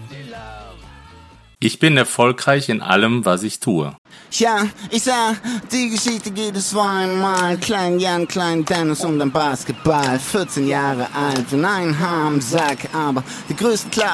Ich bin erfolgreich in allem, was ich tue. Ja, ich sag, die Geschichte geht es zweimal. Klein Jan, Klein Dennis und ein Basketball. 14 Jahre alt und ein Haar am Sack, aber die größten Klappen